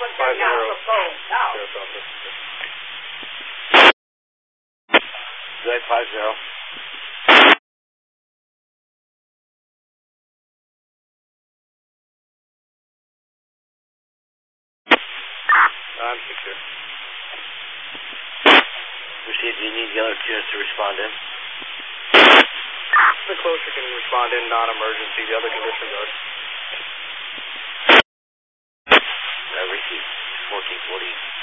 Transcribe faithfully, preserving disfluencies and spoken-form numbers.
Five zero. Sheriff's office. Good, five zero. I'm secure. Received, do you need the other units to respond in? The closer can respond in non-emergency. The other conditions are. I received fourteen forty.